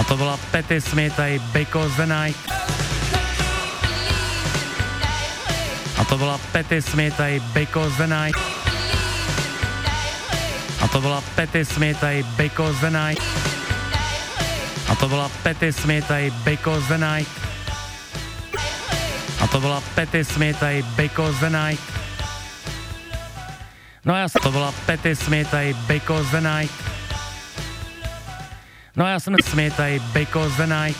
to byla Patti Smith a Because the Night. A to byla Patti Smith a Because the Night. A to byla Patti Smith a Because the Night. A to byla Patti Smith a Because the Night. A to byla Patti Smith a Because the Night. No já jsem to byla Patti Smith a Because the Night. No já jsem Smith a Because the Night.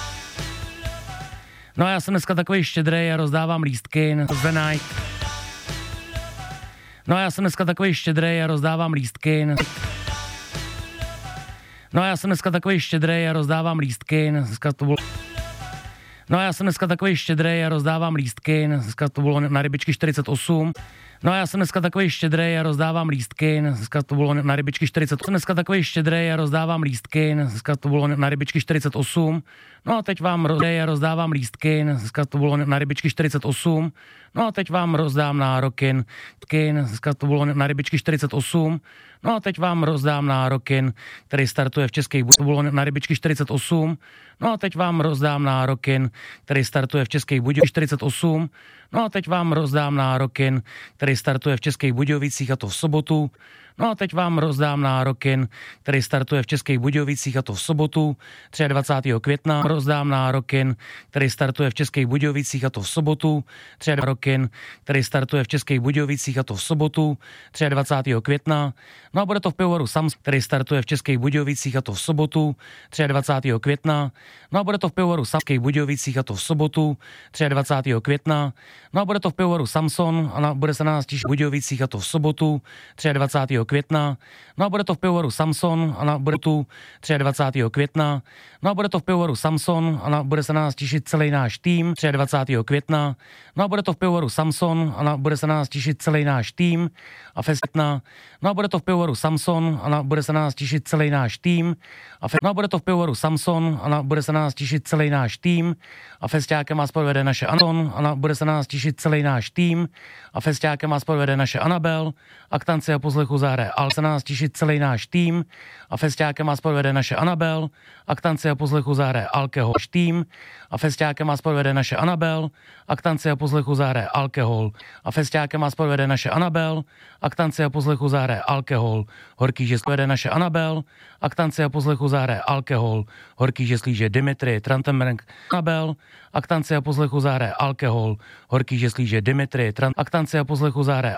No já jsem dneska takový štědrej a rozdávám lístky na The Night. No já jsem dneska takový štědrej a rozdávám lístky na... No já jsem dneska takový štědrej a rozdávám lístky dneska to bylo... No já jsem dneska takový štědrej a rozdávám lístky dneska to bylo na Rybičky 48. No já jsem dneska takový štědrej a rozdávám lístky dneska to bylo na Rybičky 48. Jsem dneska takový štědrej a rozdávám lístky dneska to bylo na Rybičky 48. No a teď vám rozdávám lístky dneska to bylo na Rybičky 48. No a teď vám rozdám na Rockin. Dneska to bylo na Rybičky 48. No a teď vám rozdám na Rockin, který startuje v Českých Budějovicích. To bylo na Rybičky 48. No a teď vám rozdám na Rockin, který startuje v Českých Budějovicích 48. No a teď vám rozdám na Rockin, který startuje v Českých Budějovicích, a to v sobotu. No a teď vám rozdám na Rockin, který startuje v Českých Budějovicích, a to v sobotu 23. května. Rozdám na Rockin, který startuje v Českých Budějovicích, a to v sobotu 3. Rockin, který startuje v Českých Budějovicích, a to v sobotu 23. května. No a bude to v pivovaru Sams, který startuje v Českých Budějovicích, a to v sobotu 23. května. No a bude to v pivovaru Samských Budějovicích, a to v sobotu 23. května. No a bude to v pivovaru Samson a bude se na nás těšit v Budějovicích, a to v sobotu 23. května. No a bude to v pivovaru Samson a bude tu 23. května. No a bude to v pivovaru Samson a bude se na nás těšit celý náš tým 23. května. No a bude to v pivovaru Samson a bude se na nás těšit celý náš tým a festna. No a bude to v pivovaru Samson a bude se na nás těšit celý náš tým a no a bude to v pivovaru Samson a bude se na nás těšit celý náš tým a festiákem vás povede naše Anton a bude se na nás těšit celý náš tým a festiákem vás povede naše Anabel, aktanci a poslechu zahraje Al, se na nás těšit celý náš tým a festiákem vás povede naše Anabel, aktanci a poslechu zahraje Alkohol tým a festiákem vás povede naše Anabel, aktanci a poslechu zahraje Alkohol a festiákem vás povede naše Anabel, aktanci a poslechu zahraje Alkohol, horký že povede naše Anabel, aktanci a poslechu zahraje Alkohol, horký že slíže Dimitri Trantenberg, Anabel, aktanci a poslechu zahraje Alkohol, horký že slíže Dimitri aktanci a poslechu zahraje